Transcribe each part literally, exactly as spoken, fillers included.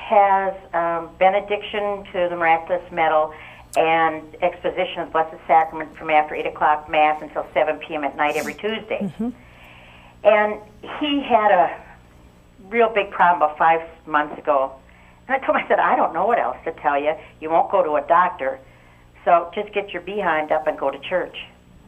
has um, benediction to the miraculous medal and exposition of the Blessed Sacrament from after eight o'clock Mass until seven p.m. at night every Tuesday. Mm-hmm. And he had a real big problem about five months ago. And I told him, I said, I don't know what else to tell you. You won't go to a doctor, so just get your behind up and go to church.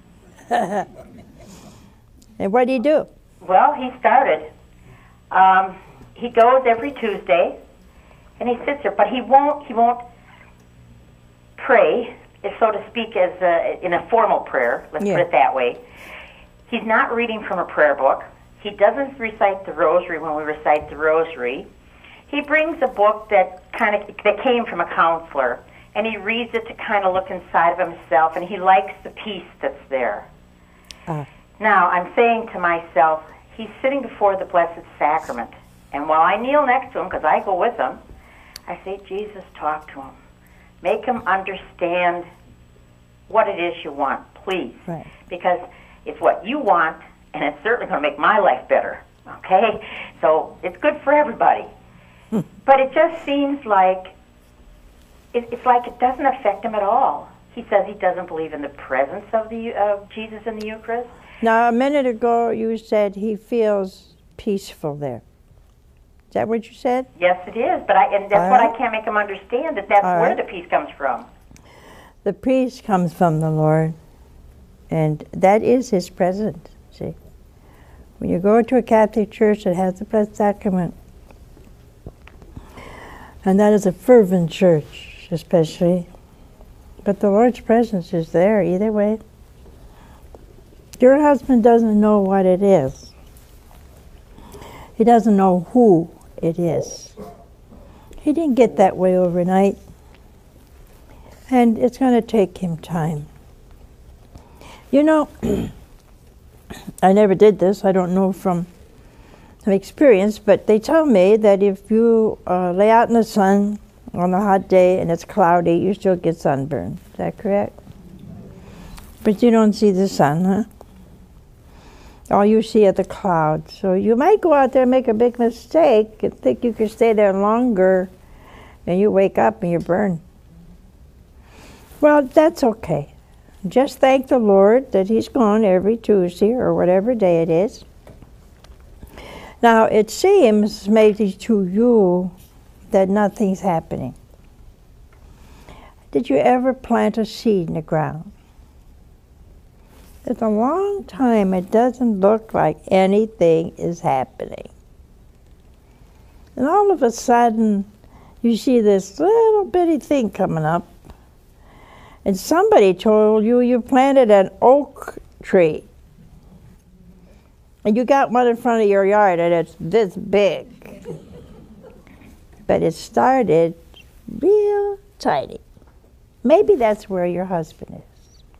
And what did he do? Well, he started. Um, he goes every Tuesday, and he sits there, but he won't. He won't pray, so to speak, as a, in a formal prayer. Let's Yeah. put it that way. He's not reading from a prayer book. He doesn't recite the rosary when we recite the rosary. He brings a book that kind of that came from a counselor, and he reads it to kind of look inside of himself, and he likes the peace that's there. Uh. Now, I'm saying to myself, he's sitting before the Blessed Sacrament, and while I kneel next to him, because I go with him, I say, Jesus, talk to him. Make him understand what it is you want, please. Right. Because it's what you want, and it's certainly going to make my life better, okay? So it's good for everybody. Hmm. But it just seems like, it, it's like it doesn't affect him at all. He says he doesn't believe in the presence of the of Jesus in the Eucharist. Now, a minute ago you said he feels peaceful there. Is that what you said? Yes, it is, but I, and that's All what right. I can't make him understand, that that's All where right. the peace comes from. The peace comes from the Lord, and that is his presence, see. When you go to a Catholic church that has the Blessed Sacrament, and that is a fervent church, especially, but the Lord's presence is there either way. Your husband doesn't know what it is. He doesn't know who it is. He didn't get that way overnight. And it's going to take him time. You know, I never did this. I don't know from experience, but they tell me that if you uh, lay out in the sun on a hot day and it's cloudy, you still get sunburn. Is that correct? But you don't see the sun, huh? All you see are the clouds. So you might go out there and make a big mistake and think you can stay there longer, and you wake up and you burn. Well, that's okay. Just thank the Lord that he's gone every Tuesday or whatever day it is. Now, it seems maybe to you that nothing's happening. Did you ever plant a seed in the ground? It's a long time it doesn't look like anything is happening. And all of a sudden, you see this little bitty thing coming up. And somebody told you you planted an oak tree. And you got one in front of your yard and it's this big. But it started real tiny. Maybe that's where your husband is.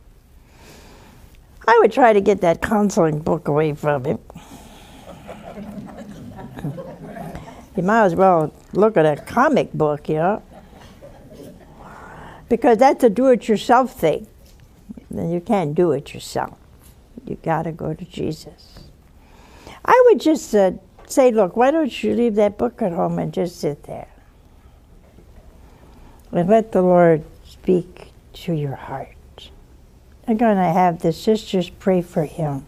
I would try to get that counseling book away from him. You might as well look at a comic book, you know? Because that's a do-it-yourself thing. And you can't do it yourself. You gotta go to Jesus. I would just uh, say, look, why don't you leave that book at home and just sit there? And let the Lord speak to your heart. I'm gonna have the sisters pray for him.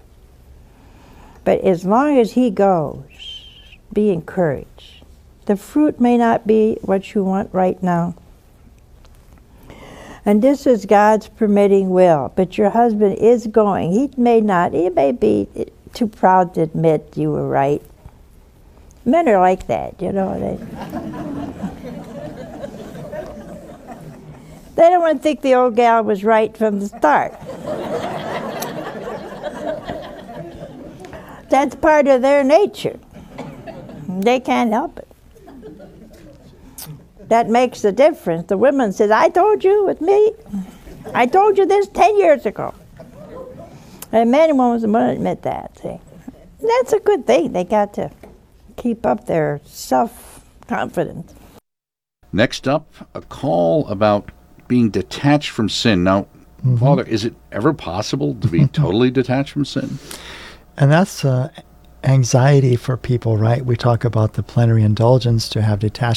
But as long as he goes, be encouraged. The fruit may not be what you want right now. And this is God's permitting will. But your husband is going. He may not, he may be too proud to admit you were right. Men are like that, you know. They, they don't want to think the old gal was right from the start. That's part of their nature. They can't help it. That makes the difference. The woman says, I told you with me. I told you this ten years ago. And men won't admit that. See? That's a good thing. They got to keep up their self-confidence. Next up, a call about being detached from sin. Now, mm-hmm. Father, is it ever possible to be totally detached from sin? And that's uh, anxiety for people, right? We talk about the plenary indulgence to have detachment